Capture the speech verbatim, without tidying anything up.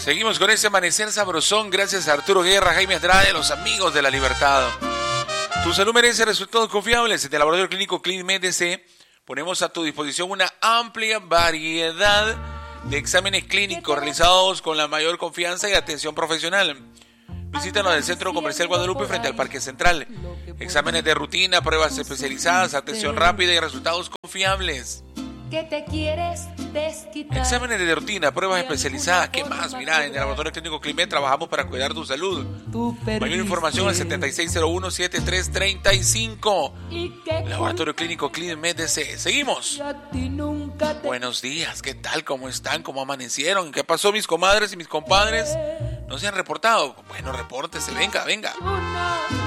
Seguimos con ese amanecer sabrosón. Gracias a Arturo Guerra, Jaime Andrade, los amigos de la libertad. Tu salud merece resultados confiables. En el laboratorio clínico ClinMedC ponemos a tu disposición una amplia variedad de exámenes clínicos realizados con la mayor confianza y atención profesional. Visítanos en el Centro Comercial Guadalupe frente al Parque Central. Exámenes de rutina, pruebas especializadas, atención rápida y resultados confiables. Que te quieres desquitar. Exámenes de rutina, pruebas especializadas. ¿Qué más? Mira, en el laboratorio clínico ClinMed trabajamos para cuidar tu salud. Mayor información al setenta y seis cero uno, setenta y tres treinta y cinco. Laboratorio clínico ClinMedC. Seguimos. Buenos días, ¿qué tal? ¿Cómo están? ¿Cómo amanecieron? ¿Qué pasó, mis comadres y mis compadres? ¿No se han reportado? Bueno, repórtese, venga, venga.